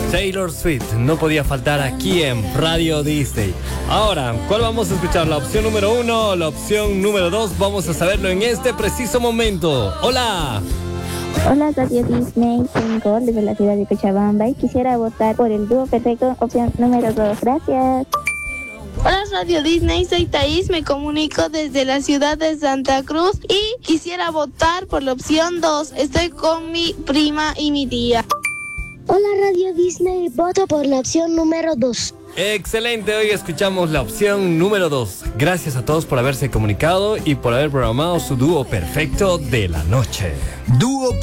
Taylor Swift no podía faltar aquí en Radio Disney. Ahora, ¿cuál vamos a escuchar? ¿La opción número 1 o la opción número 2? Vamos a saberlo en este preciso momento. ¡Hola! Hola, Radio Disney, soy Nicole desde la ciudad de Cochabamba y quisiera votar por el dúo perfecto, opción número 2. Gracias. Hola Radio Disney, soy Thaís, me comunico desde la ciudad de Santa Cruz y quisiera votar por la opción 2. Estoy con mi prima y mi tía. Hola Radio Disney, voto por la opción número 2. Excelente, hoy escuchamos la opción número 2. Gracias a todos por haberse comunicado y por haber programado su dúo perfecto de la noche. Dúo